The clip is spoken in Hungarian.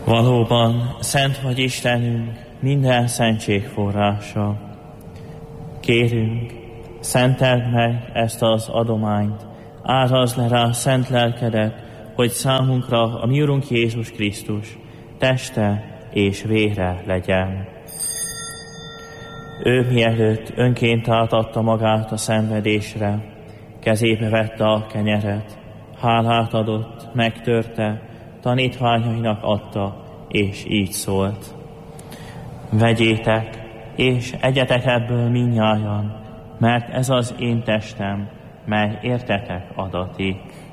Valóban szent vagy Istenünk, minden szentség forrása. Kérünk, szenteld meg ezt az adományt, árazd le rá szent lelkedet, hogy számunkra a mi Urunk Jézus Krisztus teste és vére legyen. Ő mielőtt önként átadta magát a szenvedésre, kezébe vette a kenyeret, hálát adott, megtörte, tanítványainak adta, és így szólt: vegyétek, és egyetek ebből mindnyájan, mert ez az én testem, mely értetek adatik.